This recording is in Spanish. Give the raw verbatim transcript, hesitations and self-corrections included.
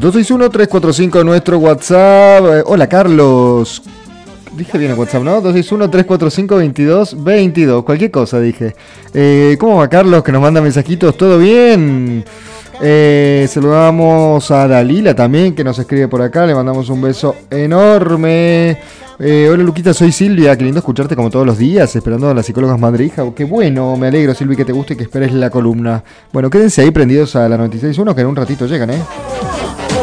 dos seis uno, tres cuatro cinco nuestro WhatsApp. Eh, hola Carlos. Dije bien el WhatsApp, ¿no? dos seis uno, tres cuatro cinco, veintidós veintidós. Cualquier cosa dije. Eh, ¿Cómo va Carlos? Que nos manda mensajitos. ¿Todo bien? Eh, saludamos a Dalila también, que nos escribe por acá. Le mandamos un beso enorme. Eh, hola Luquita, soy Silvia. Qué lindo escucharte como todos los días, esperando a las psicólogas madre hija. Qué bueno, me alegro Silvia que te guste y que esperes la columna. Bueno, quédense ahí prendidos a la noventa y seis punto uno que en un ratito llegan, ¿eh?